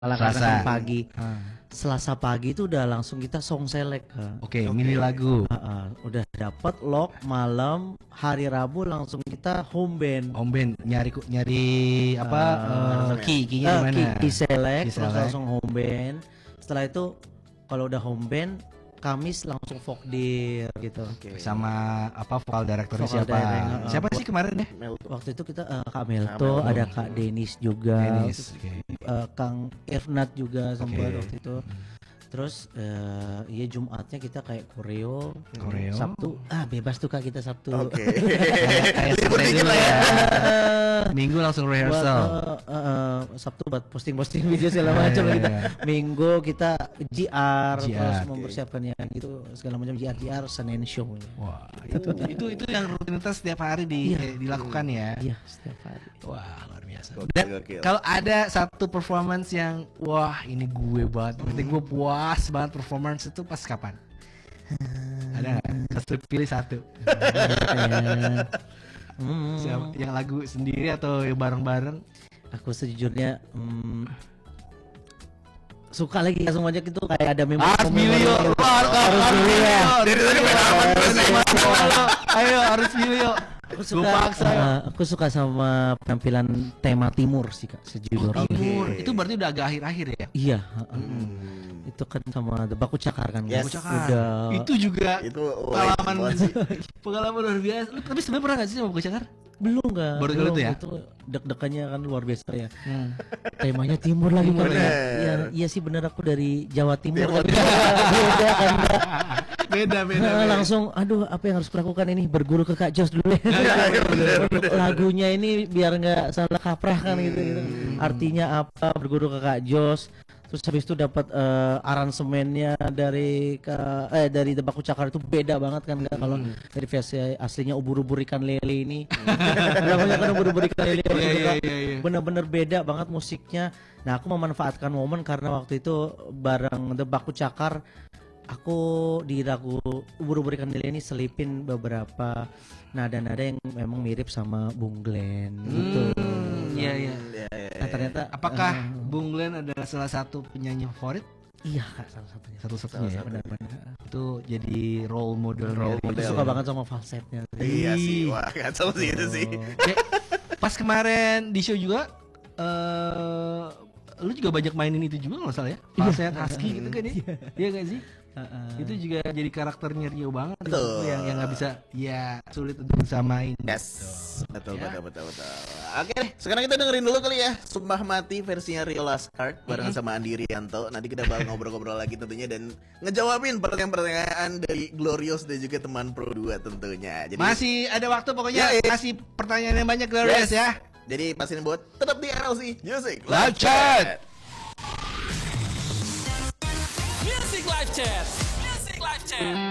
karena pagi. Selasa pagi itu udah langsung kita song select. Oke, milih lagu. Udah dapat lock malam, hari Rabu langsung kita home band. Home band nyari apa key-nya di mana? Key select, terus langsung home band. Setelah itu kalau udah home band, Kamis langsung Vokdir gitu. Sama apa vokal directornya siapa? Siapa sih kemarin deh? Waktu itu kita Kak Melto, ada Kak Denis juga. Kang Irnat juga sempat waktu itu. Terus iya Jumatnya kita kayak koreo. Sabtu bebas tuh Kak kita Sabtu. Kayak seperti dulu ya. Minggu langsung rehearsal. Sabtu buat posting video segala macam gitu. Minggu kita GR terus mempersiapkannya gitu segala macam GR Senin show. Wah, itu yang rutinitas setiap hari dilakukan ya. Iya, setiap hari. Wah, luar biasa. Dan kalau ada satu performance yang wah ini gue banget, berarti gue puas banget performance itu pas kapan? Ada nggak? Kasih pilih satu. Yang lagu sendiri atau yang bareng-bareng? Aku sejujurnya suka lagi langsung aja gitu kayak ada memori. Harus milih Ayo harus milih. Aku suka sama penampilan tema Timur sih Kak sejujurnya. Timur itu berarti udah agak akhir-akhir ya? Iya. Itu kan sama The Baku Cakar kan. Udah. Itu juga pengalaman luar biasa. Lu tapi sebenarnya pernah nggak sih sama Baku Cakar? Belum nggak. Baru kali itu ya? Itu deg-degannya kan luar biasa ya. Temanya Timur lagi kan ya. Iya sih bener aku dari Jawa Timur. Beda kan. Beda. Langsung aduh apa yang harus kulakukan ini berguru ke Kak Jos dulu ya. Lagunya ini biar nggak salah kaprah kan gitu. Artinya apa berguru ke Kak Jos. Terus habis itu dapat aransemennya dari The Baku Cakar itu beda banget kan nggak kalau dari versi aslinya ubur-ubur ikan lele ini. Namanya kan ubur-ubur ikan lele. Bener-bener beda banget musiknya. Nah aku memanfaatkan momen karena waktu itu bareng The Baku Cakar aku di lagu ubur-ubur ikan lele ini selipin beberapa nada-nada yang memang mirip sama Bung Glenn gitu. Iya. Nah ternyata apakah Bung Glenn adalah salah satu penyanyi favorit? Iya Kak, salah satunya. Satu-satunya ya. Benar-benar. Itu jadi role model. Suka banget sama falsetnya. Iya sih, wah kacau sih itu sih. Pas kemarin di show juga lu juga banyak mainin itu juga nggak salah ya? Falset husky gitu kan ya? Iya nggak sih? Itu juga jadi karakternya Rio banget yang nggak bisa sulit untuk disamain. Betul. Oke deh, sekarang kita dengerin dulu kali ya Sumpah Mati versinya Rio Last Card barengan sama Andi Rianto. Nanti kita bakal ngobrol-ngobrol lagi tentunya dan ngejawabin pertanyaan-pertanyaan dari Glorious dan juga teman Pro 2 tentunya. Jadi masih ada waktu pokoknya kasih pertanyaan yang banyak Glorious ya. Jadi pastiin buat tetap di RLC Music Live Chat. Music Live Chat.